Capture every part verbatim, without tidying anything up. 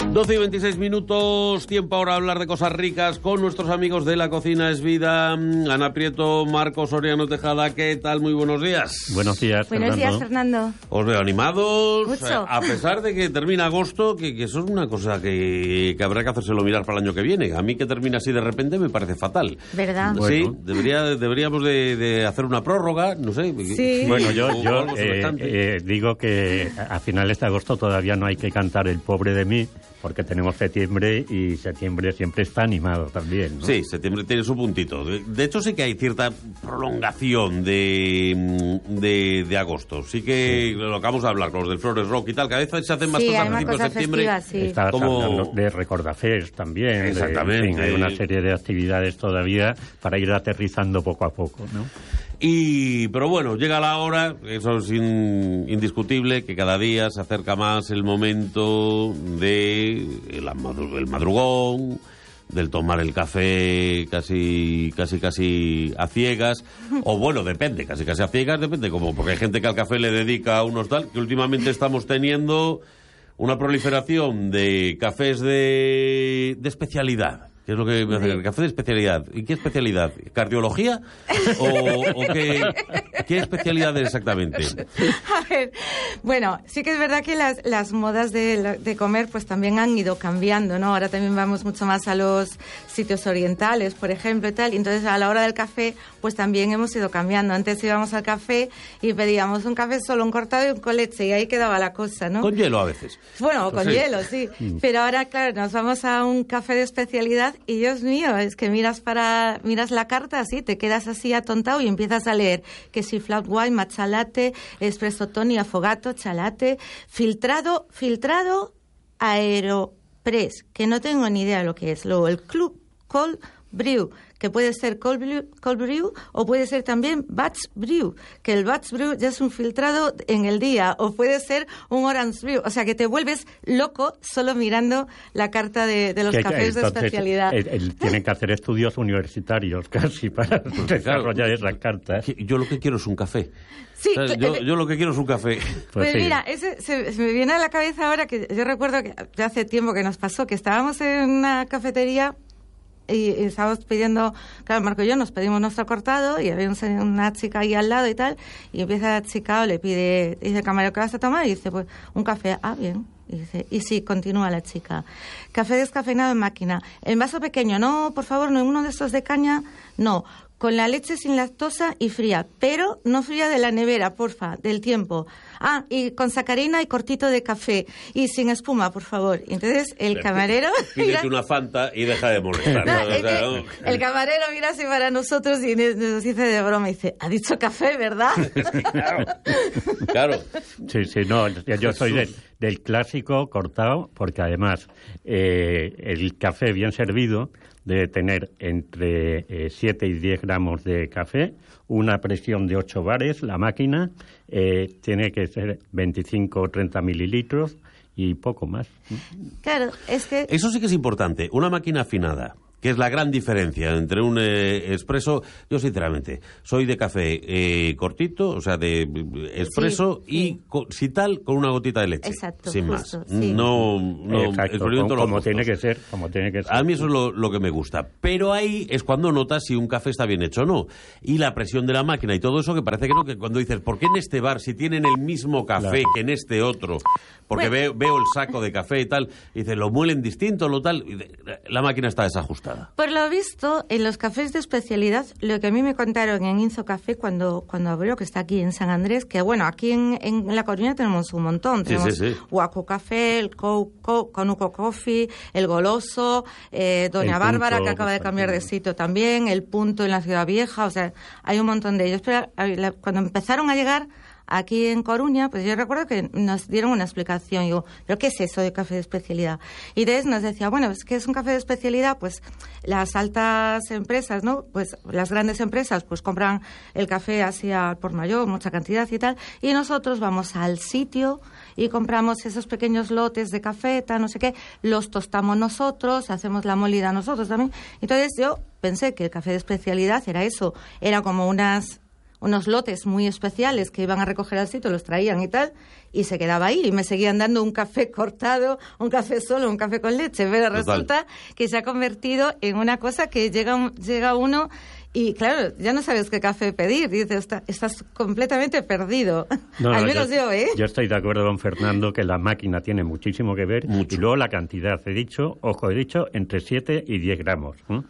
doce y veintiséis minutos, tiempo ahora a hablar de cosas ricas con nuestros amigos de La Cocina es Vida. Ana Prieto, Marcos Soriano Tejada, ¿qué tal? Muy buenos días. Buenos días, Buenos Fernando. días, Fernando. Os veo animados, Mucho. a pesar de que termina agosto, que, que eso es una cosa que, que habrá que hacérselo mirar para el año que viene. A mí que termina así de repente me parece fatal. ¿Verdad? Sí, Bueno. debería, deberíamos de, de hacer una prórroga, no sé. Sí. Bueno, yo, o yo algo eh, semejante. eh, digo que a finales de agosto todavía no hay que cantar El pobre de mí, porque tenemos septiembre y septiembre siempre está animado también, ¿no? Sí, septiembre tiene su puntito. De, de hecho, sí que hay cierta prolongación de, de, de agosto. Sí que sí. Lo acabamos de hablar con los del Flores Rock y tal, cada vez se hacen más sí, cosas hay a más principios de cosas septiembre. festivas, sí. Estabas Como... hablando de Recordafest también. Exactamente. De, en fin, hay una serie de actividades todavía para ir aterrizando poco a poco, ¿no? Y, pero bueno, llega la hora, eso es in, indiscutible, que cada día se acerca más el momento de el, el madrugón, del tomar el café casi, casi, casi a ciegas, o bueno, depende, casi, casi a ciegas, depende, como porque hay gente que al café le dedica unos tal, que últimamente estamos teniendo una proliferación de cafés de, de especialidad. ¿Qué es lo que me hace? ¿El café de especialidad? ¿Y qué especialidad? ¿Cardiología? ¿O, o qué, qué especialidad exactamente? A ver, bueno, sí que es verdad que las, las modas de, de comer pues también han ido cambiando, ¿no? Ahora también vamos mucho más a los sitios orientales, por ejemplo, y tal. Y entonces a la hora del café pues también hemos ido cambiando. Antes íbamos al café y pedíamos un café solo, un cortado y un con leche, y ahí quedaba la cosa, ¿no? Con hielo a veces. Bueno, con sí. hielo, sí. Pero ahora, claro, nos vamos a un café de especialidad y, Dios mío, es que miras para miras la carta así, te quedas así atontado y empiezas a leer que si flat white, matcha latte, espresso toni, affogato, chalate, filtrado, filtrado, aeropress, que no tengo ni idea de lo que es. Luego el club cold brew, que puede ser cold brew, cold brew o puede ser también batch brew, que el batch brew ya es un filtrado en el día, o puede ser un orange brew, o sea que te vuelves loco solo mirando la carta de, de los que, cafés entonces, de especialidad. El, el, tienen que hacer estudios universitarios casi para desarrollar esas cartas. Yo lo que quiero es un café. Sí, o sea, yo, yo lo que quiero es un café. Pues, pues sí. mira, ese, se, se me viene a la cabeza ahora que yo recuerdo que ya hace tiempo que nos pasó, que estábamos en una cafetería y, y estábamos pidiendo, claro, Marco y yo nos pedimos nuestro cortado y había un, una chica ahí al lado y tal, y empieza la chica, o le pide, dice, camarero, ¿qué vas a tomar? Y dice, pues, un café. Ah, bien. Y dice, y sí, continúa la chica. Café descafeinado en máquina. En vaso pequeño, no, por favor, no en uno de estos de caña, no. Con la leche sin lactosa y fría, pero no fría de la nevera, porfa, del tiempo. Ah, y con sacarina y cortito de café. Y sin espuma, por favor. Entonces, el camarero... Pídete una Fanta y deja de molestar. No, ¿no? es que el camarero mira así para nosotros y nos dice de broma, y dice, ha dicho café, ¿verdad? Claro. Claro. Sí, sí, no, yo soy del, del clásico cortado, porque además eh, el café bien servido debe tener entre eh, siete y diez gramos de café, una presión de ocho bares, la máquina, eh, tiene que ser veinticinco o treinta mililitros y poco más. Claro, es que... Eso sí que es importante, una máquina afinada, que es la gran diferencia entre un eh, expreso. Yo, sinceramente, soy de café eh, cortito, o sea, de expreso, sí, y, sí. Con, si tal, con una gotita de leche. Exacto, sin justo, más. Sí. No, no Exacto, como, como tiene que ser, como tiene que ser. A mí eso es lo, lo que me gusta. Pero ahí es cuando notas si un café está bien hecho o no. Y la presión de la máquina y todo eso, que parece que no, que cuando dices, ¿por qué en este bar, si tienen el mismo café claro. que en este otro? Porque bueno. veo, veo el saco de café y tal, y dices, lo muelen distinto, lo tal, y la máquina está desajustada. Por lo visto, en los cafés de especialidad, lo que a mí me contaron en Inzo Café cuando, cuando abrió, que está aquí en San Andrés, que bueno, aquí en, en La Coruña tenemos un montón. Tenemos sí, sí, sí. Waco Café, el Co, Co, Conuco Coffee, el Goloso, eh, Doña el Bárbara, punto, que acaba de cambiar de sitio también, el Punto en la Ciudad Vieja, o sea, hay un montón de ellos. Pero cuando empezaron a llegar aquí en Coruña, pues yo recuerdo que nos dieron una explicación. Digo, ¿pero qué es eso de café de especialidad? Y entonces nos decía, bueno, es que es un café de especialidad, pues las altas empresas, ¿no? Pues las grandes empresas, pues compran el café así al por mayor, mucha cantidad y tal, y nosotros vamos al sitio y compramos esos pequeños lotes de café, tal, no sé qué, los tostamos nosotros, hacemos la molida nosotros también. Entonces yo pensé que el café de especialidad era eso, era como unas... unos lotes muy especiales que iban a recoger al sitio, los traían y tal, y se quedaba ahí, y me seguían dando un café cortado, un café solo, un café con leche, pero Total. resulta que se ha convertido en una cosa que llega, llega uno... Y claro, ya no sabes qué café pedir. Dices, está, estás completamente perdido. No, Al no, menos yo, yo, ¿eh? Yo estoy de acuerdo con Fernando que la máquina tiene muchísimo que ver. Mucho. Y luego la cantidad, he dicho, ojo, he dicho entre siete y diez gramos. ¿eh?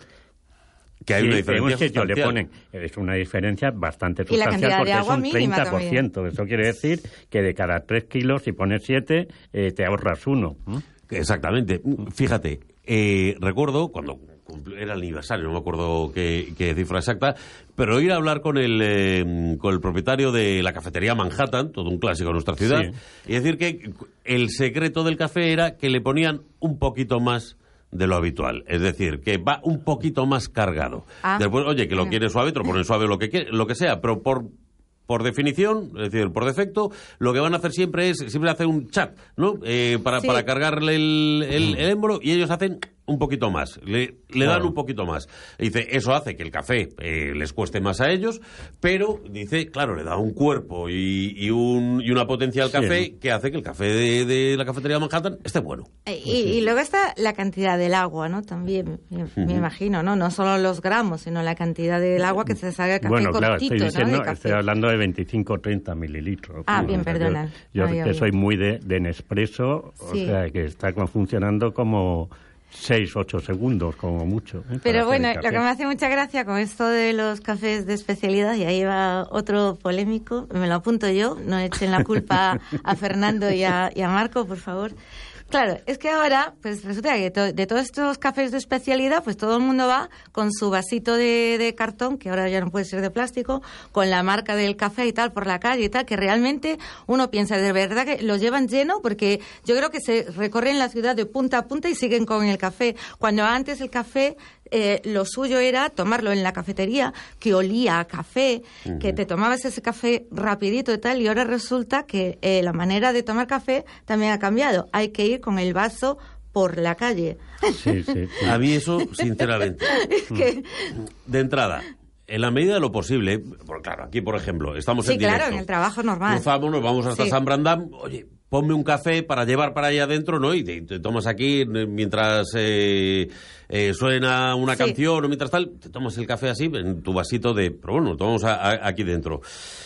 Que hay y una en diferencia un sitio le sustancial. ponen, es una diferencia bastante Y la sustancial cantidad de porque agua es un mínima treinta por ciento. Eso quiere decir que de cada tres kilos, si pones siete, eh, te ahorras uno. ¿eh? Exactamente. Fíjate, eh, recuerdo cuando era el aniversario, no me acuerdo qué, qué cifra exacta, pero ir a hablar con el eh, con el propietario de la cafetería Manhattan, todo un clásico de nuestra ciudad, Sí. y decir que el secreto del café era que le ponían un poquito más de lo habitual, es decir, que va un poquito más cargado. Ah. Después, oye, que lo Mm. quiere suave, te lo ponen suave lo que quiere, lo que sea, pero por por definición, es decir, por defecto, lo que van a hacer siempre es, siempre hacer un chat, ¿no? Eh, para, Sí. para cargarle el, el, el émbolo, y ellos hacen un poquito más, le, le dan Claro. un poquito más. Y dice, eso hace que el café eh, les cueste más a ellos, pero, dice, claro, le da un cuerpo y, y, un, y una potencia al Sí. café que hace que el café de, de la cafetería Manhattan esté bueno. Eh, Y, y luego está la cantidad del agua, ¿no? También, me, me imagino, ¿no? No solo los gramos, sino la cantidad del agua que se salga de café Bueno, claro, cortito, estoy ¿no? diciendo, De café. estoy hablando de veinticinco o treinta mililitros. Ah, ¿no? bien, O sea, perdona. Yo, yo No había que oído. soy muy de, de Nespresso, Sí. o sea, que está como funcionando como seis, ocho segundos, como mucho. ¿eh? Para Pero hacer bueno, el lo café. que me hace mucha gracia con esto de los cafés de especialidad, y ahí va otro polémico, me lo apunto yo, no echen la culpa a Fernando y a, y a Marco, por favor. Claro, es que ahora, pues resulta que to- de todos estos cafés de especialidad, pues todo el mundo va con su vasito de, de cartón, que ahora ya no puede ser de plástico, con la marca del café y tal por la calle y tal, que realmente uno piensa de verdad que lo llevan lleno, porque yo creo que se recorren la ciudad de punta a punta y siguen con el café. Cuando antes el café, eh, lo suyo era tomarlo en la cafetería, que olía a café, que te tomabas ese café rapidito y tal, y ahora resulta que eh, la manera de tomar café también ha cambiado. Hay que ir con el vaso por la calle. Sí, sí, sí. A mí eso, sinceramente, Es que, de entrada, en la medida de lo posible, porque claro, aquí por ejemplo, estamos sí, en directo. claro, en el trabajo normal. Cruzamos, nos vamos hasta Sí. San Brandán, oye, ponme un café para llevar para allá adentro, ¿no? Y te, te tomas aquí eh, mientras eh, eh, suena una Sí. canción o mientras tal, te tomas el café así en tu vasito de, pero bueno, lo tomamos a- a- aquí dentro.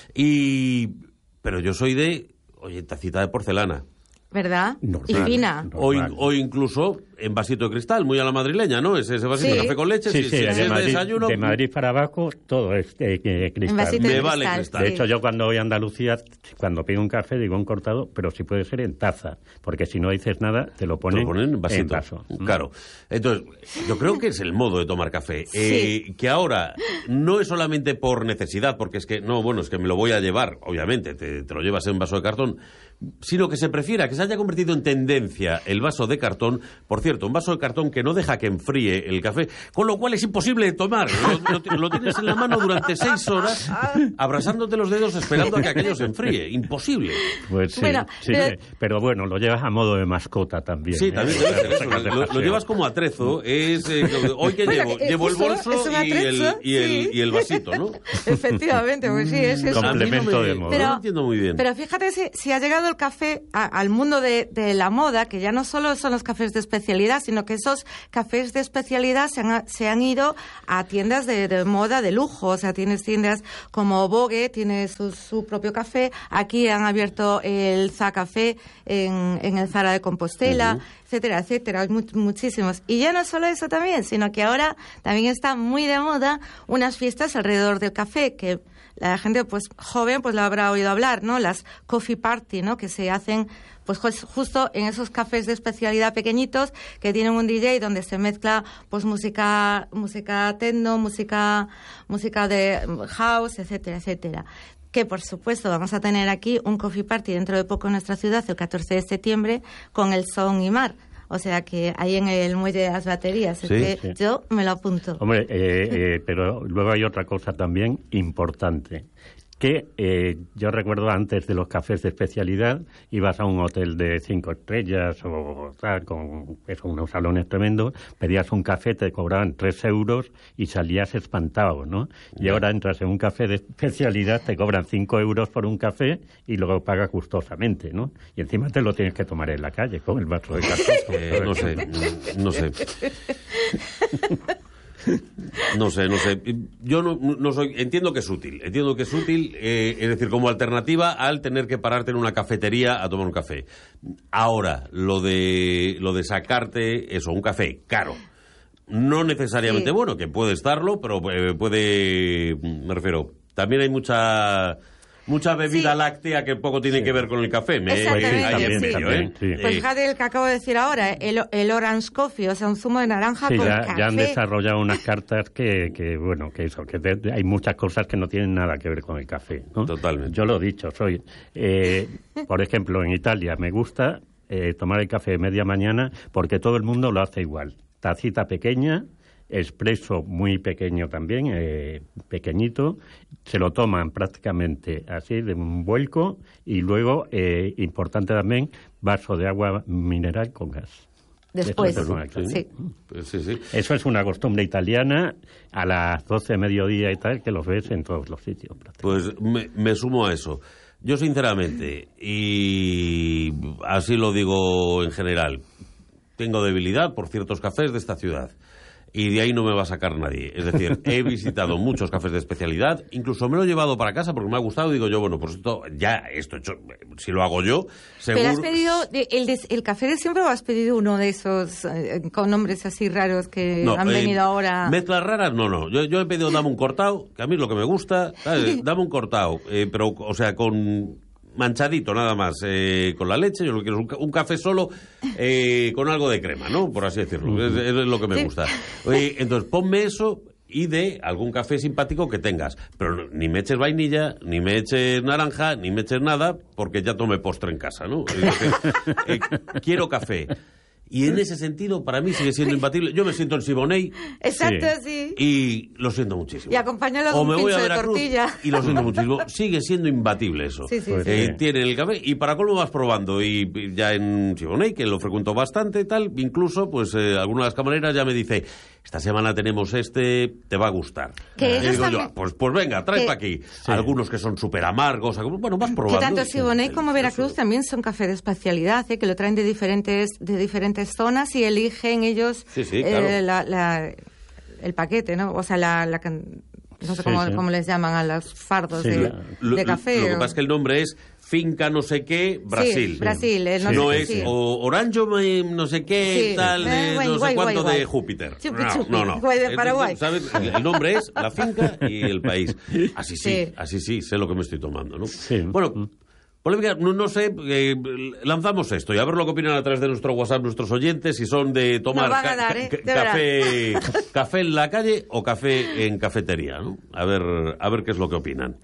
Y, pero yo soy de, oye, tacita de porcelana. ¿Verdad? Normal. Y fina. O, in- Normal. o incluso en vasito de cristal, muy a la madrileña, ¿no? Ese, ese vasito Sí. de café con leche, Sí, si, sí, si- si de, es de Madrid, desayuno. de Madrid para abajo todo es eh, eh, cristal. vasito Me de vale cristal, cristal. De sí. hecho, yo cuando voy a Andalucía, cuando pido un café, digo un cortado, pero si puede ser en taza, porque si no dices nada, te lo Te ponen, lo ponen en vasito. en vaso. Claro. Entonces, yo creo que es el modo de tomar café. Sí. Eh, que ahora no es solamente por necesidad, porque es que, no, bueno, es que me lo voy a llevar, obviamente, te, te lo llevas en vaso de cartón, sino que se prefiera, que se haya convertido en tendencia el vaso de cartón. Por cierto, un vaso de cartón que no deja que enfríe el café, con lo cual es imposible de tomar. Lo, lo- lo tienes en la mano durante seis horas, abrazándote los dedos esperando a que aquello se enfríe. Imposible. Pues sí, Bueno, sí, pero- sí. Pero bueno, lo llevas a modo de mascota también. Sí, ¿eh? también O sea, debe ser lo eso. sacas de Lo, lo paseo. llevas como atrezo. Es, eh, hoy que Bueno, llevo, que, eh, llevo el justo bolso es un y el, atrezo, y, el, sí. y el vasito, ¿no? Efectivamente, pues sí, es eso. A mí no Complemento me- de moda. no Pero- lo entiendo muy bien. Pero fíjate si, si ha llegado el café a- al mundo de, de la moda, que ya no solo son los cafés de especialidad, sino que esos cafés de especialidad se han, se han ido a tiendas de, de moda de lujo. O sea, tienes tiendas como Vogue, tiene su, su propio café. Aquí han abierto el Zacafé en, en el Zara de Compostela, etcétera, etcétera. Hay mu- muchísimos. Y ya no solo eso también, sino que ahora también está muy de moda unas fiestas alrededor del café, que la gente pues joven pues lo habrá oído hablar, ¿no? Las coffee party, ¿no? Que se hacen pues jus- justo en esos cafés de especialidad pequeñitos que tienen un D J donde se mezcla pues música música techno, música música de house, etcétera, etcétera. Que por supuesto vamos a tener aquí un coffee party dentro de poco en nuestra ciudad el catorce de septiembre con el Son y Mar. O sea que ahí en el muelle de las baterías. Es Sí, que sí. yo me lo apunto. Hombre, eh, eh, pero luego hay otra cosa también importante, que eh, yo recuerdo antes de los cafés de especialidad, ibas a un hotel de cinco estrellas o tal, con eso, unos salones tremendos, pedías un café, te cobraban tres euros y salías espantado, ¿no? Y ahora entras en un café de especialidad, te cobran cinco euros por un café y luego pagas gustosamente, ¿no? Y encima te lo tienes que tomar en la calle con el vaso de café. Eh, no sé, no sé. No sé, no sé. Yo no, no soy. Entiendo que es útil. Entiendo que es útil, eh, es decir, como alternativa al tener que pararte en una cafetería a tomar un café. Ahora, lo de lo de sacarte eso, un café caro. No necesariamente sí. bueno, que puede estarlo, pero eh, puede. Me refiero. También hay mucha. Mucha bebida sí. láctea que poco tiene sí. que ver con el café. Me, Exactamente. ahí También, en medio, ¿eh? Sí. Pues fíjate el que acabo de decir ahora, el, el Orange Coffee, o sea, un zumo de naranja sí, con ya, café. Ya han desarrollado unas cartas que, que bueno, que eso, que de, hay muchas cosas que no tienen nada que ver con el café, ¿no? Totalmente. Yo lo he dicho, soy, eh, por ejemplo, en Italia me gusta eh, tomar el café de media mañana porque todo el mundo lo hace igual. Tacita pequeña, expreso muy pequeño también, eh, pequeñito, se lo toman prácticamente así de un vuelco y luego, eh, importante también, vaso de agua mineral con gas. Después, sí. Sí, sí. Eso es una costumbre italiana a las doce de mediodía y tal, que lo ves en todos los sitios. Pues me, me sumo a eso. Yo sinceramente, y así lo digo en general, tengo debilidad por ciertos cafés de esta ciudad. Y de ahí no me va a sacar nadie. Es decir, he visitado muchos cafés de especialidad, incluso me lo he llevado para casa porque me ha gustado y digo yo, bueno, pues esto, ya, esto hecho, si lo hago yo, seguro... ¿Pero has pedido el, de, el café de siempre o has pedido uno de esos eh, con nombres así raros que no, han eh, venido ahora? Mezclas raras, no, no. Yo, yo he pedido dame un cortado, que a mí es lo que me gusta, ¿sabes? Dame un cortado, eh, pero, o sea, con... manchadito nada más, eh, con la leche, yo lo quiero un, un café solo eh, con algo de crema, ¿no? Por así decirlo, es, es lo que me gusta. Eh, entonces ponme eso y de algún café simpático que tengas, pero no, ni me eches vainilla, ni me eches naranja, ni me eches nada, porque ya tomé postre en casa, ¿no? Entonces, eh, quiero café. Y en ese sentido, para mí sigue siendo imbatible. Yo me siento en Siboney. Exacto, sí. Y lo siento muchísimo. Y acompañarlo con un pincho de tortilla. Y lo siento muchísimo. Sigue siendo imbatible eso. Sí, sí, pues sí. Eh, tiene el café. Y para colmo vas probando. Y ya en Siboney, que lo frecuento bastante y tal, incluso, pues, eh, alguna de las camareras ya me dice, esta semana tenemos este, te va a gustar. Que y digo también... yo, pues, pues venga, trae que... para aquí. Sí. Algunos que son súper amargos. Bueno, vas probando. Que tanto Siboney como Veracruz también son café de especialidad, ¿eh? Que lo traen de diferentes, de diferentes zonas y eligen eligen ellos sí, sí, eh, claro. la, la, el paquete, ¿no? O sea, la, la no sé sí, cómo, sí. cómo les llaman a los fardos sí, de, la... de café. Lo, lo que o... pasa es que el nombre es Finca no sé qué, Brasil. Sí, Brasil. Eh, no sí. No sé, es sí. o Oranjo no sé qué, sí. tal, de eh, guay, no sé guay, cuánto guay, de guay. Júpiter. Chupi, no, chupi. no, no. Guay de Paraguay. ¿Sabes? El nombre es la finca y el país. Así sí, sí, así sí, sé lo que me estoy tomando, ¿no? Sí. Bueno... Polémica, no, no sé, eh, lanzamos esto y a ver lo que opinan a través de nuestro WhatsApp nuestros oyentes, si son de tomar van a ca dar, ¿eh? ca De café, café en la calle o café en cafetería, ¿no? A ver, a ver qué es lo que opinan.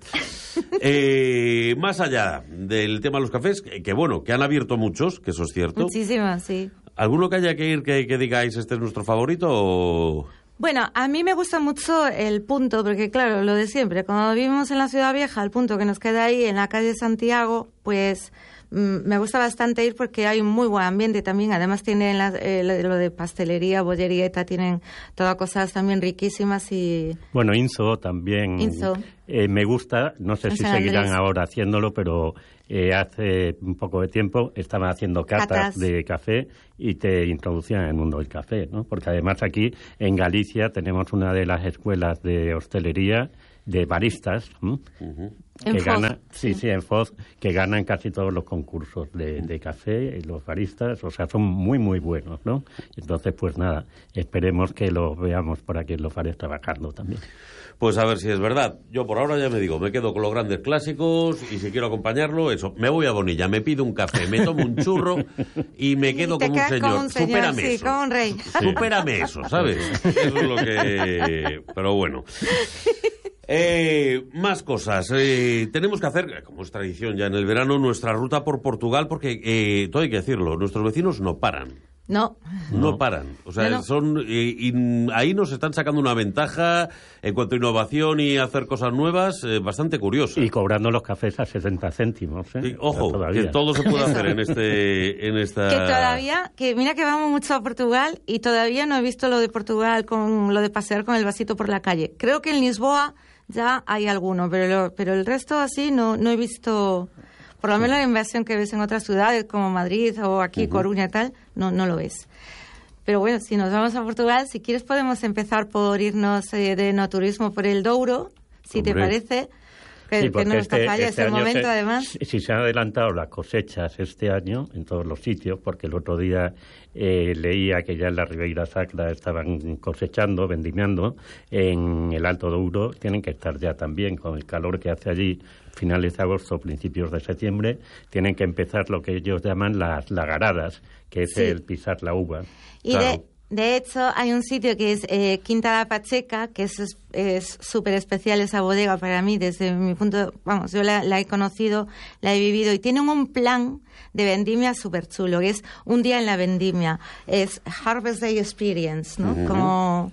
Eh, más allá del tema de los cafés, que, que bueno, que han abierto muchos, que eso es cierto. Muchísimas, sí. ¿Alguno que haya que ir que, que digáis este es nuestro favorito o...? Bueno, a mí me gusta mucho el punto, porque claro, lo de siempre, cuando vivimos en la Ciudad Vieja, el punto que nos queda ahí en la calle Santiago, pues mm, me gusta bastante ir porque hay un muy buen ambiente también. Además tienen la, eh, lo de pastelería, bollería y tal, tienen todas cosas también riquísimas y... Bueno, Inzo también. Inzo. Eh, me gusta, no sé En si San seguirán Andrés. ahora haciéndolo, pero eh, hace un poco de tiempo estaban haciendo catas, Catas. de café y te introducían en el mundo del café, ¿no? Porque además aquí en Galicia tenemos una de las escuelas de hostelería de baristas, ¿no? Uh-huh. que En Foz, gana, sí, sí. sí, en Foz, que ganan casi todos los concursos de, de café, y los baristas, o sea, son muy, muy buenos, ¿no? Entonces, pues nada, esperemos que los veamos por aquí en los bares trabajando también. Pues a ver si es verdad. Yo por ahora ya me digo, me quedo con los grandes clásicos y si quiero acompañarlo, eso, me voy a Bonilla, me pido un café, me tomo un churro y me quedo Y te como un quedas señor. como un señor, Supérame sí, eso. como un rey. Supérame eso, ¿sabes? Eso es lo que... Pero bueno. Eh, más cosas. Eh, tenemos que hacer, como es tradición ya en el verano, nuestra ruta por Portugal porque, eh, todo hay que decirlo, nuestros vecinos no paran. No. No paran. O sea, no, no. son y, y ahí nos están sacando una ventaja en cuanto a innovación y hacer cosas nuevas eh, bastante curiosa. Y cobrando los cafés a sesenta céntimos. ¿eh? Y, ojo, que todo se puede hacer en este en esta... Que todavía, que mira que vamos mucho a Portugal y todavía no he visto lo de Portugal con lo de pasear con el vasito por la calle. Creo que en Lisboa ya hay alguno, pero lo, pero el resto así no, no he visto... Por lo menos la inversión que ves en otras ciudades como Madrid o aquí, uh-huh. Coruña y tal, no, no lo ves. Pero bueno, si nos vamos a Portugal, si quieres podemos empezar por irnos eh, de no turismo por el Douro, si Hombre. te parece. Que, sí, que no este, nos falla este ese momento, se, además. Si se han adelantado las cosechas este año en todos los sitios, porque el otro día eh, leía que ya en la Ribeira Sacra estaban cosechando, vendimiando, en el Alto Douro tienen que estar ya también, con el calor que hace allí, finales de agosto, principios de septiembre, tienen que empezar lo que ellos llaman las lagaradas, que es sí. el pisar la uva. Y claro. de... De hecho, hay un sitio que es eh, Quinta da Pacheca, que es súper especial esa bodega para mí, desde mi punto, vamos, yo la, la he conocido, la he vivido, y tienen un plan de vendimia súper chulo, que es un día en la vendimia, es Harvest Day Experience, ¿no? Uh-huh. Como...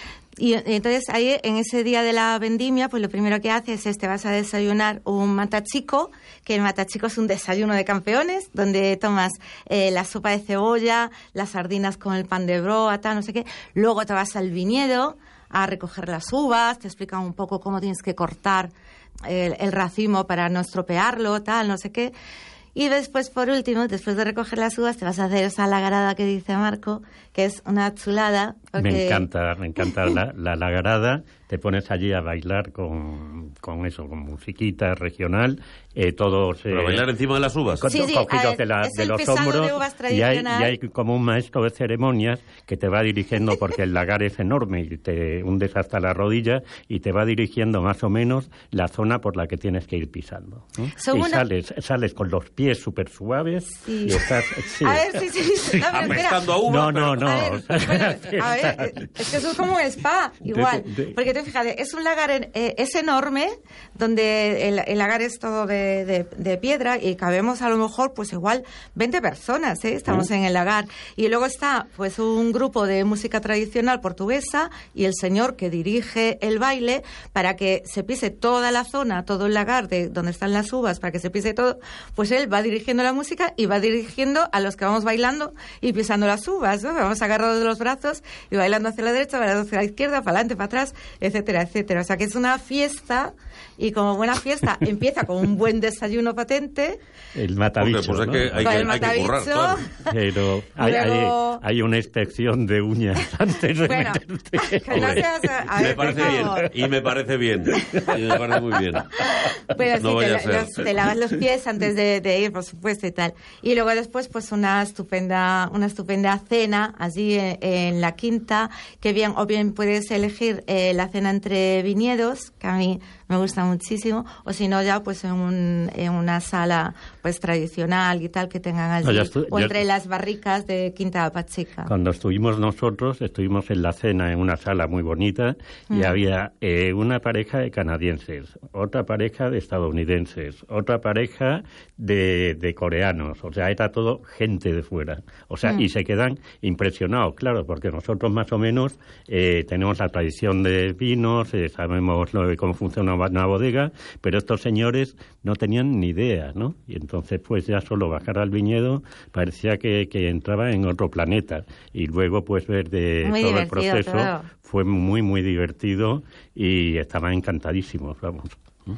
Y entonces ahí en ese día de la vendimia, pues lo primero que haces es te vas a desayunar un matachico, que el matachico es un desayuno de campeones, donde tomas eh, la sopa de cebolla, las sardinas con el pan de broa, tal, no sé qué. Luego te vas al viñedo a recoger las uvas, te explican un poco cómo tienes que cortar el, el racimo para no estropearlo, tal, no sé qué. Y después, por último, después de recoger las uvas, te vas a hacer esa lagarada que dice Marco, que es una chulada. Porque... Me encanta, me encanta la, la lagarada. Te pones allí a bailar con, con eso, con musiquita regional. Eh, todos... ¿Pero eh, bailar encima de las uvas? Sí, sí, cogidos de, la, de los hombros. De y, hay, y hay como un maestro de ceremonias que te va dirigiendo, porque el lagar es enorme y te hundes hasta la rodilla, y te va dirigiendo más o menos la zona por la que tienes que ir pisando. ¿eh? Y una... sales, sales con los pies súper suaves sí. y estás... Sí. A ver, sí, sí, sí. No, apestando a uva. No, no, no. A ver, bueno, a ver, es que eso es como un spa, igual. De, de, porque tú fíjate, es un lagar, eh, es enorme, donde el, el lagar es todo de, de, de piedra, y cabemos a lo mejor, pues igual, veinte personas, ¿eh? Estamos uh. en el lagar. Y luego está, pues, un grupo de música tradicional portuguesa, y el señor que dirige el baile, para que se pise toda la zona, todo el lagar de donde están las uvas, para que se pise todo, pues él va dirigiendo la música y va dirigiendo a los que vamos bailando y pisando las uvas, ¿no? Vamos agarrados de los brazos y bailando hacia la derecha, bailando hacia la izquierda, para adelante, para atrás, etcétera, etcétera. O sea que es una fiesta, y como buena fiesta empieza con un buen desayuno patente. El matabicho, pues es ¿no? que hay, que, hay que currar, claro. Pero hay, Luego... hay, hay una inspección de uñas antes de bueno, meterte. Que no seas, a ver, me parece bien, y me parece bien, y me parece muy bien. Bueno, no sí, te, los, te lavas los pies antes de, de ir, por supuesto, y tal. Y luego después, pues una estupenda, una estupenda cena allí en, en la Quinta, que bien, o bien puedes elegir eh, la cena entre viñedos, que a mí me gusta muchísimo, o si no ya pues en, un, en una sala pues tradicional y tal que tengan allí, no, estu- o entre ya... las barricas de Quinta Pacheca. Cuando estuvimos nosotros, estuvimos en la cena en una sala muy bonita, y mm. había eh, una pareja de canadienses, otra pareja de estadounidenses, otra pareja de, de coreanos, o sea, era todo gente de fuera, o sea, mm. y se quedan impresionados, claro, porque nosotros más o menos eh, tenemos la tradición de vinos, eh, sabemos lo, cómo funciona una bodega, pero estos señores no tenían ni idea, ¿no? Y entonces pues ya solo bajar al viñedo parecía que, que entraba en otro planeta, y luego pues ver de muy todo el proceso claro. Fue muy muy divertido y estaban encantadísimos, vamos.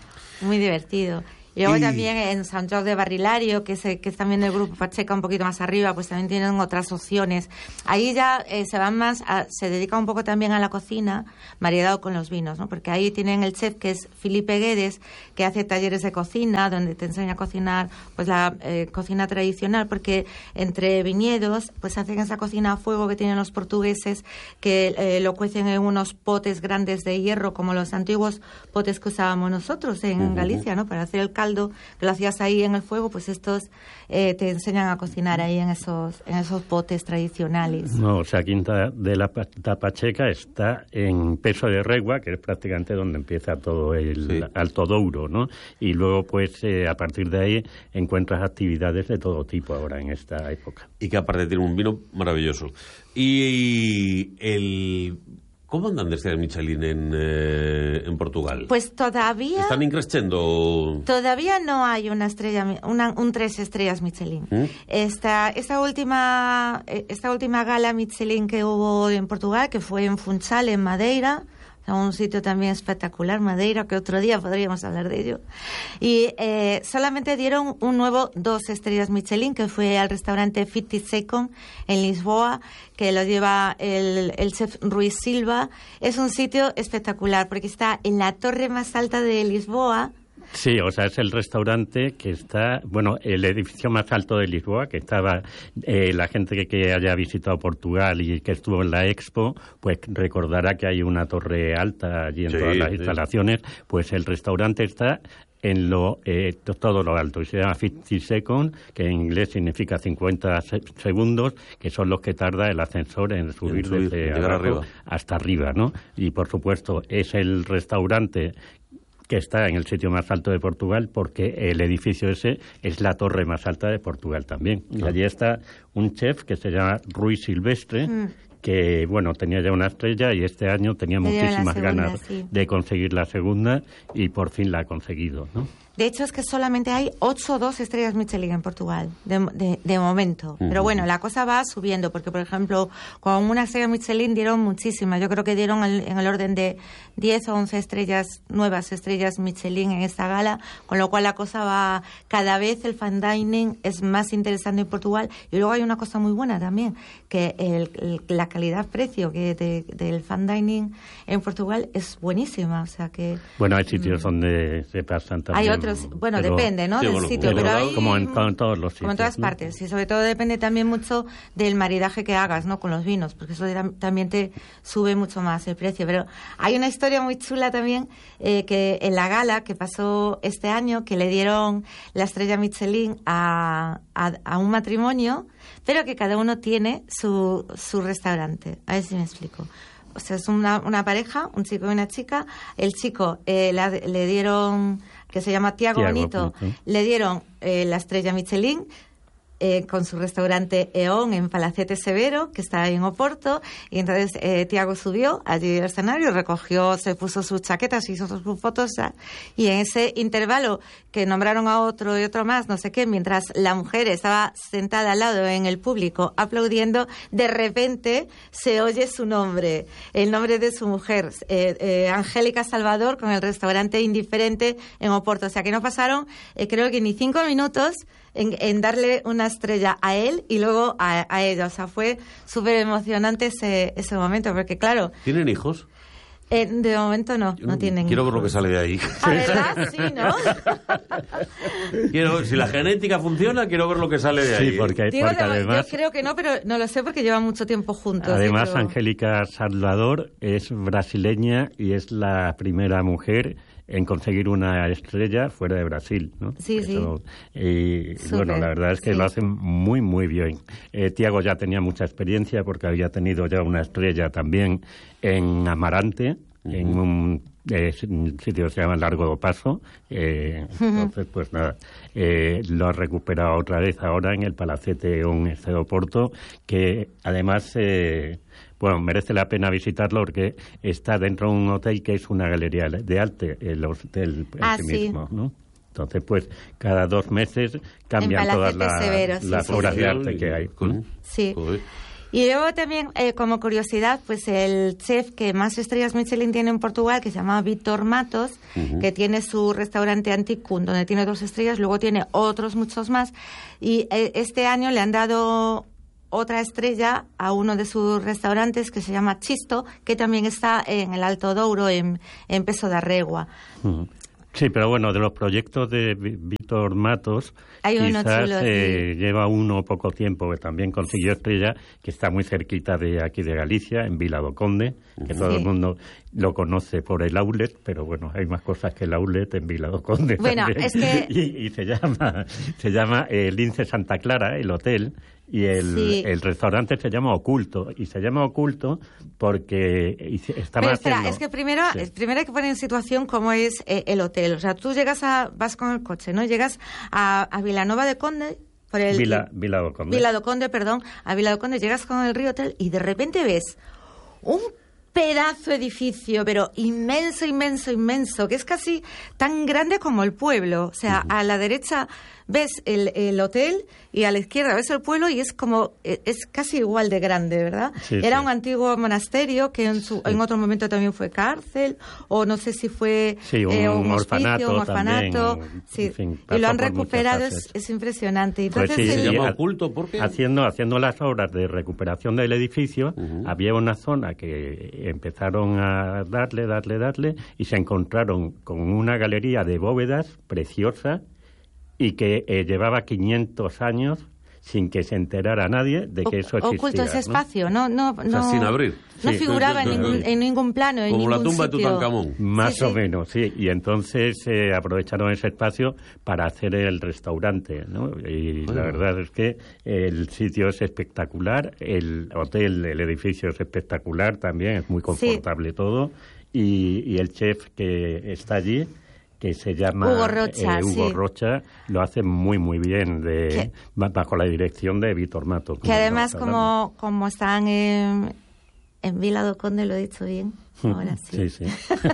Muy divertido. Y luego y... también en Sant Joan de Barrilario, que es, que es también el grupo Pacheca un poquito más arriba, pues también tienen otras opciones. Ahí ya eh, se van más, a, se dedica un poco también a la cocina, variedad con los vinos, ¿no? Porque ahí tienen el chef que es Felipe Guedes, que hace talleres de cocina, donde te enseña a cocinar pues la eh, cocina tradicional, porque entre viñedos pues hacen esa cocina a fuego que tienen los portugueses, que eh, lo cuecen en unos potes grandes de hierro, como los antiguos potes que usábamos nosotros en uh-huh. Galicia, ¿no? Para hacer el caldo caldo, que lo hacías ahí en el fuego, pues estos eh, te enseñan a cocinar ahí en esos en esos potes tradicionales. No, o sea, Quinta de la Tapacheca está en Peso de Regua, que es prácticamente donde empieza todo el sí. Alto Douro, ¿no? Y luego, pues, eh, a partir de ahí encuentras actividades de todo tipo ahora en esta época. Y que aparte tiene un vino maravilloso. Y el... ¿Cómo andan de estrellas Michelin en, eh, en Portugal? Pues todavía... ¿Están increciendo? Todavía no hay una estrella, una, un tres estrellas Michelin. ¿Mm? Esta, esta, última, esta última gala Michelin que hubo en Portugal, que fue en Funchal, en Madeira, un sitio también espectacular, Madeira, que otro día podríamos hablar de ello. Y eh, solamente dieron un nuevo dos estrellas Michelin, que fue al restaurante cincuenta Second en Lisboa, que lo lleva el, el chef Rui Silva. Es un sitio espectacular, porque está en la torre más alta de Lisboa. Sí, o sea, es el restaurante que está, bueno, el edificio más alto de Lisboa, que estaba, eh, la gente que, que haya visitado Portugal y que estuvo en la Expo, pues recordará que hay una torre alta allí en sí, todas las sí. instalaciones, pues el restaurante está en lo eh, todo lo alto, y se llama cincuenta Second, que en inglés significa cincuenta se- segundos, que son los que tarda el ascensor en subir, en subir desde abajo arriba. hasta arriba, ¿no? Y por supuesto es el restaurante que está en el sitio más alto de Portugal, porque el edificio ese es la torre más alta de Portugal también. Y allí está un chef que se llama Rui Silvestre, mm. que, bueno, tenía ya una estrella y este año tenía muchísimas segunda, ganas sí. de conseguir la segunda y por fin la ha conseguido, ¿no? De hecho, es que solamente hay ocho o dos estrellas Michelin en Portugal, de, de, de momento. Uh-huh. Pero bueno, la cosa va subiendo, porque, por ejemplo, con una estrella Michelin dieron muchísimas. Yo creo que dieron el, en el orden de diez o once estrellas, nuevas estrellas Michelin en esta gala, con lo cual la cosa va... Cada vez el fine dining es más interesante en Portugal. Y luego hay una cosa muy buena también, que el, el, la calidad-precio que de, del fine dining en Portugal es buenísima. O sea que... Bueno, hay sitios mm, donde se pasan también... Hay otros Bueno, pero, depende, ¿no? Sí, del bueno, sitio, pero hay, como en, en todos los sitios, como en todas ¿no? partes. Y sobre todo depende también mucho del maridaje que hagas, ¿no? Con los vinos, porque eso también te sube mucho más el precio. Pero hay una historia muy chula también, eh, que en la gala que pasó este año, que le dieron la estrella Michelin a, a, a un matrimonio, pero que cada uno tiene su, su restaurante. A ver si me explico. O sea, es una, una pareja, un chico y una chica. El chico eh, la, le dieron... que se llama Tiago Bonito, Bonito, le dieron eh, la estrella Michelin eh, con su restaurante Eón en Palacete Severo, que está ahí en Oporto, y entonces eh, Tiago subió allí al escenario, recogió, se puso sus chaquetas, hizo sus fotos, y en ese intervalo que nombraron a otro y otro más, no sé qué, mientras la mujer estaba sentada al lado en el público aplaudiendo, de repente se oye su nombre, el nombre de su mujer, eh, eh, Angélica Salvador, con el restaurante Indiferente en Oporto. O sea que no pasaron, eh, creo que ni cinco minutos en, en darle una estrella a él y luego a, a ella. O sea, fue súper emocionante ese, ese momento, porque claro... ¿Tienen hijos? Eh, de momento no, no tienen. Quiero ver lo que sale de ahí. ¿A verdad? Sí, ¿no? Quiero, si la genética funciona, quiero ver lo que sale de ahí. Sí, porque, Digo, porque no, además... Yo creo que no, pero no lo sé porque llevan mucho tiempo juntos. Además, pero... Angélica Salvador es brasileña y es la primera mujer en conseguir una estrella fuera de Brasil, ¿no? Sí, Eso, sí. Y Súper, bueno, la verdad es que sí. lo hacen muy, muy bien. Eh, Tiago ya tenía mucha experiencia porque había tenido ya una estrella también en Amarante, uh-huh. en un eh, sitio que se llama Largo do Paso. Eh, uh-huh. Entonces, pues nada, eh, lo ha recuperado otra vez ahora en el Palacete Eón de Oporto, que además... Eh, Bueno, merece la pena visitarlo porque está dentro de un hotel que es una galería de arte, el hotel en ah, sí sí mismo, ¿no? Entonces, pues, cada dos meses cambian todas las, Severo, sí, las sí, obras sí. de arte que hay. ¿no? Sí. Y luego también, eh, como curiosidad, pues el chef que más estrellas Michelin tiene en Portugal, que se llama Víctor Matos, uh-huh. que tiene su restaurante Anticum, donde tiene dos estrellas, luego tiene otros muchos más, y eh, este año le han dado... otra estrella a uno de sus restaurantes que se llama Chisto, que también está en el Alto Douro, en, en Peso da Regua. Uh-huh. Sí, pero bueno, de los proyectos de Víctor Matos, Hay uno quizás chulo, eh, sí. lleva uno poco tiempo, que también consiguió estrella, que está muy cerquita de aquí de Galicia, en Vila do Conde, que sí. Todo el mundo lo conoce por el outlet, pero bueno, hay más cosas que el outlet en Vila do Conde. Bueno, también. es que... Y, y se llama, se llama eh, Lince Santa Clara, el hotel, y el, sí. el restaurante se llama Oculto, y se llama Oculto porque está Pero más espera, haciendo... es que primero, sí. primero hay que poner en situación cómo es eh, el hotel. O sea, tú llegas a, vas con el coche, ¿no? Llegas a, a Vilanova de Conde, por el... Vila, Vila do Conde. Vila do Conde, perdón, a Vila do Conde, llegas con el Río Hotel y de repente ves un pedazo de edificio, pero inmenso, inmenso, inmenso, que es casi tan grande como el pueblo. O sea, uh-huh. a la derecha ves el, el hotel y a la izquierda ves el pueblo y es como, es casi igual de grande, ¿verdad? Sí, Era sí. un antiguo monasterio que en, su, sí. en otro momento también fue cárcel, o no sé si fue sí, un, eh, un, un hospicio, orfanato, un orfanato. También, sí. en fin, y lo han recuperado, es, es impresionante. Entonces, pues sí, el... se llama Oculto, ¿por qué? Haciendo, haciendo las obras de recuperación del edificio, uh-huh. había una zona que empezaron a darle, darle, darle, y se encontraron con una galería de bóvedas preciosa y que eh, llevaba quinientos años sin que se enterara nadie de que o, eso existía. Oculto ese espacio, ¿no? no, no, o sea, sin abrir. No sí, figuraba en, ningún, en ningún plano, en Como ningún la tumba sitio. de Tutankamón. Más sí, o sí. menos, sí. Y entonces eh, aprovecharon ese espacio para hacer el restaurante, ¿no? Y bueno. La verdad es que el sitio es espectacular, el hotel, el edificio es espectacular también, es muy confortable sí. todo. Y, y el chef que está allí, que se llama Hugo Rocha, eh, Hugo sí. Rocha, lo hace muy muy bien de, bajo la dirección de Víctor Mato. Que además como, como están en, en Vila do Conde, lo he dicho bien, ahora sí. Sí, sí.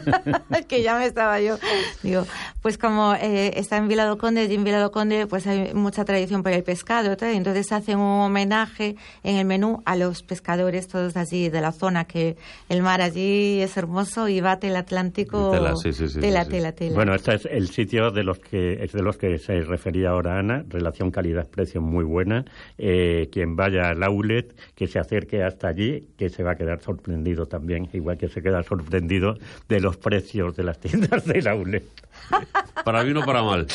Que ya me estaba yo. Digo, pues como eh, está en Vila do Conde, y en Vila do Conde pues hay mucha tradición por el pescado, ¿tá? Entonces hacen un homenaje en el menú a los pescadores todos allí de la zona, que el mar allí es hermoso y bate el Atlántico. Tela, sí, sí, sí, tela, sí, tela, sí. tela. Bueno, este es el sitio de los que es de los que se refería ahora Ana, relación calidad-precio muy buena. Eh, quien vaya al outlet, que se acerque hasta allí, que se va a quedar sorprendido también, igual que se queda sorprendido de los precios de las tiendas del outlet. Para bien o para mal.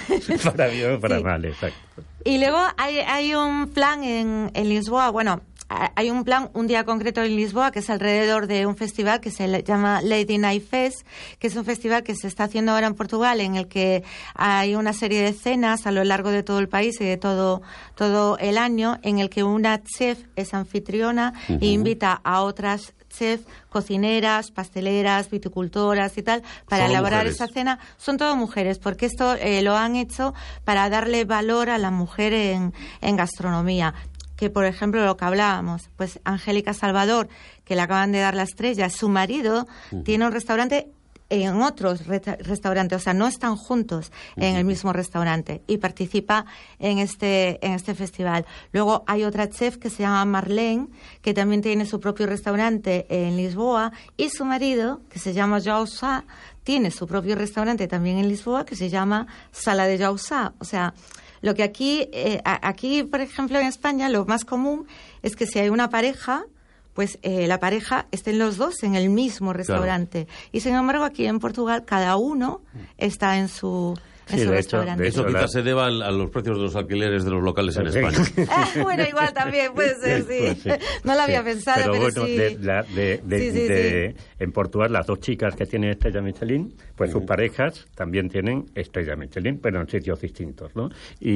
Para bien o para sí. mal, exacto. Y luego hay, hay un plan en, en Lisboa, bueno, hay un plan, un día concreto en Lisboa, que es alrededor de un festival que se llama Lady Night Fest, que es un festival que se está haciendo ahora en Portugal, en el que hay una serie de cenas a lo largo de todo el país y de todo, todo el año, en el que una chef es anfitriona uh-huh. e invita a otras chefs, cocineras, pasteleras, viticultoras y tal, para Solo elaborar mujeres. esa cena. Son todo mujeres, porque esto eh, lo han hecho para darle valor a la mujer en, en gastronomía. Que, por ejemplo, lo que hablábamos, pues Angélica Salvador, que le acaban de dar la estrella, su marido uh-huh. tiene un restaurante en otros re- restaurantes, o sea, no están juntos uh-huh. en el mismo restaurante, y participa en este en este festival. Luego hay otra chef que se llama Marlene, que también tiene su propio restaurante en Lisboa, y su marido, que se llama João Sá, tiene su propio restaurante también en Lisboa, que se llama Sala de João Sá. O sea, lo que aquí, eh, aquí, por ejemplo, en España, lo más común es que si hay una pareja, pues eh, la pareja estén los dos en el mismo restaurante. Claro. Y sin embargo, aquí en Portugal, cada uno está en su, en sí, su de restaurante. Hecho, de Eso hecho, quizás la... se deba a los precios de los alquileres de los locales en España. Eh, bueno, igual también puede ser, sí. Pues sí. No lo había sí. pensado, pero, pero bueno, sí. De, la, de, de, sí, sí, de, sí. En Portugal, las dos chicas que tienen estrella Michelin, pues uh-huh. sus parejas también tienen estrella Michelin, pero en sitios distintos, ¿no?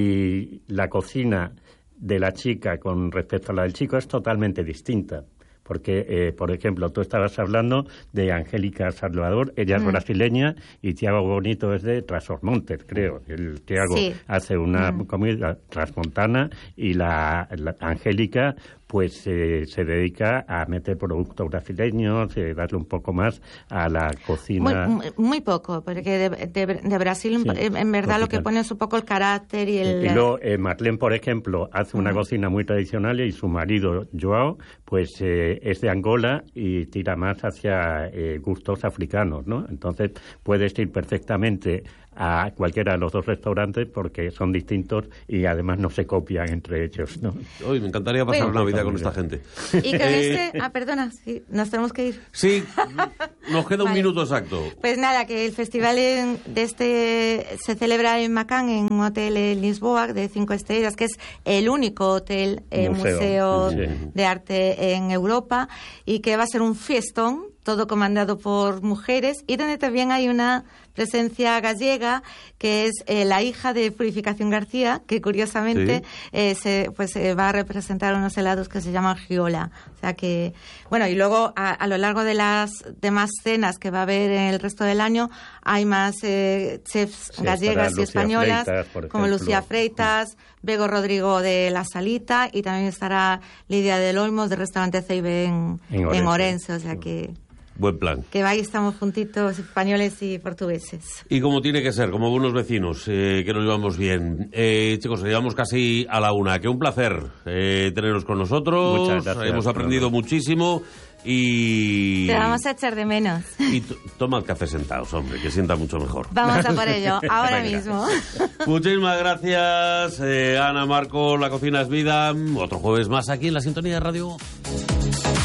Y la cocina de la chica con respecto a la del chico es totalmente distinta. Porque, eh, por ejemplo, tú estabas hablando de Angélica Salvador, ella es mm. brasileña, y Tiago Bonito es de Trás-os-Montes, creo. El Tiago sí. hace una mm. comida transmontana, y la, la Angélica pues eh, se dedica a meter productos brasileños, eh, darle un poco más a la cocina. Muy, muy, muy poco, porque de, de, de Brasil sí, en, en verdad lo que pone es un poco el carácter y el... Y luego eh, Marlene, por ejemplo, hace una uh-huh. cocina muy tradicional, y su marido, Joao, pues eh, es de Angola y tira más hacia eh, gustos africanos, ¿no? Entonces puedes ir perfectamente a cualquiera de los dos restaurantes porque son distintos y además no se copian entre ellos, ¿no? Hoy me encantaría pasar bueno, Navidad con esta gente. Y con este... Ah, perdona, sí, nos tenemos que ir. Sí, nos queda un Vale. minuto exacto. Pues nada, que el festival en- de este se celebra en Macán, en un hotel en Lisboa de cinco estrellas, que es el único hotel, eh, Museo. museo, Sí. de arte en Europa, y que va a ser un fiestón, todo comandado por mujeres, y donde también hay una presencia gallega, que es eh, la hija de Purificación García, que curiosamente Sí. eh, se, pues, eh, va a representar unos helados que se llaman Giola. O sea que, bueno, y luego a, a lo largo de las demás cenas que va a haber en el resto del año, hay más eh, chefs Sí, gallegas estará y Lucía españolas, Freitas, por como ejemplo. Lucía Freitas, Bego Rodrigo de La Salita, y también estará Lidia del Olmos del restaurante Ceibe en, En en Orense. Orense. O sea que, Buen plan. que ahí estamos juntitos, españoles y portugueses. Y como tiene que ser, como buenos vecinos, eh, que nos llevamos bien. Eh, chicos, llevamos casi a la una. Que un placer eh, teneros con nosotros. Muchas gracias. Hemos aprendido muchísimo y... Te vamos a echar de menos. Y t- toma el café sentados, hombre, que sienta mucho mejor. Vamos a por ello, ahora Venga. mismo. Muchísimas gracias, eh, Ana, Marco, La Cocina es Vida. Otro jueves más aquí en la Sintonía de Radio.